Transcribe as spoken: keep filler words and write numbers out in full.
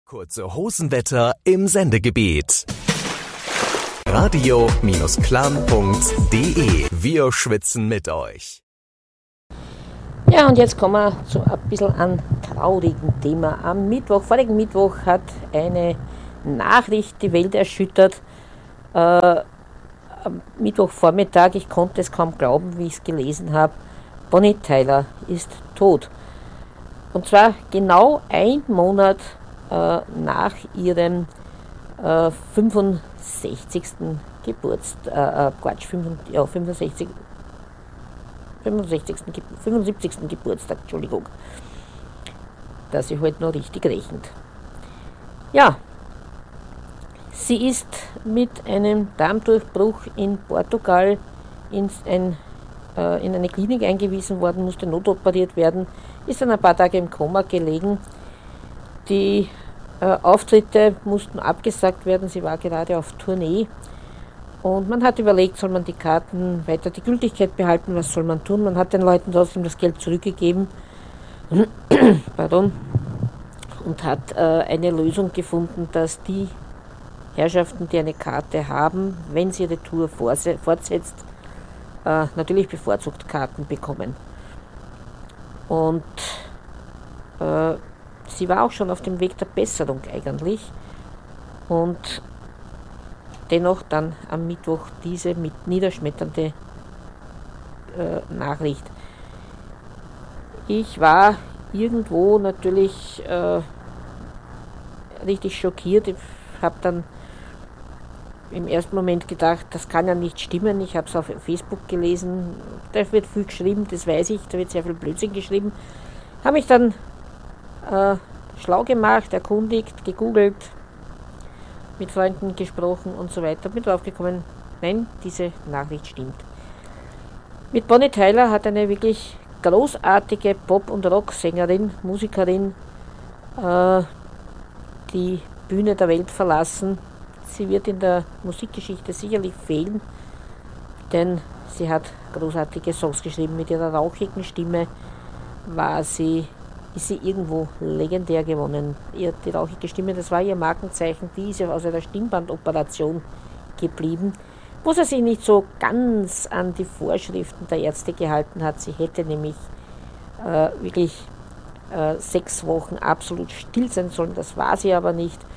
Kurze Hosenwetter im Sendegebiet. radio-klan punkt de. Wir schwitzen mit euch. Ja, und jetzt kommen wir zu ein bisschen an traurigen Thema. Am Mittwoch, vorigen Mittwoch hat eine Nachricht die Welt erschüttert. Äh, am Mittwochvormittag, ich konnte es kaum glauben, wie ich es gelesen habe, Bonnie Tyler ist tot. Und zwar genau ein Monat äh, nach ihrem äh, fünfundsechzigsten Geburtstag, äh, Quatsch, fünfundsiebzig, ja, fünfundsechzig, fünfundsechzigsten, fünfundsiebzigsten Geburtstag, Entschuldigung, dass ich heute noch richtig rechnet. Ja, sie ist mit einem Darmdurchbruch in Portugal in, ein, äh, in eine Klinik eingewiesen worden, musste notoperiert werden, ist dann ein paar Tage im Koma gelegen. Die äh, Auftritte mussten abgesagt werden, sie war gerade auf Tournee. Und man hat überlegt, soll man die Karten weiter die Gültigkeit behalten, was soll man tun? Man hat den Leuten trotzdem das Geld zurückgegeben Pardon. und hat äh, eine Lösung gefunden, dass die Herrschaften, die eine Karte haben, wenn sie ihre Tour fortsetzt, äh, natürlich bevorzugt Karten bekommen. Und äh, sie war auch schon auf dem Weg der Besserung eigentlich. Und dennoch dann am Mittwoch diese mit niederschmetternde äh, Nachricht. Ich war irgendwo natürlich äh, richtig schockiert. Ich habe dann im ersten Moment gedacht, das kann ja nicht stimmen. Ich habe es auf Facebook gelesen, da wird viel geschrieben, das weiß ich, da wird sehr viel Blödsinn geschrieben. Habe mich dann äh, schlau gemacht, erkundigt, gegoogelt, mit Freunden gesprochen und so weiter, bin drauf gekommen, nein, diese Nachricht stimmt. Mit Bonnie Tyler hat eine wirklich großartige Pop- und Rocksängerin, Musikerin äh, die Bühne der Welt verlassen. Sie wird in der Musikgeschichte sicherlich fehlen, denn sie hat großartige Songs geschrieben. Mit ihrer rauchigen Stimme war sie, ist sie irgendwo legendär gewonnen. Ihr, die rauchige Stimme, das war ihr Markenzeichen, die ist ja aus einer Stimmbandoperation geblieben, wo sie sich nicht so ganz an die Vorschriften der Ärzte gehalten hat. Sie hätte nämlich äh, wirklich äh, sechs Wochen absolut still sein sollen, das war sie aber nicht.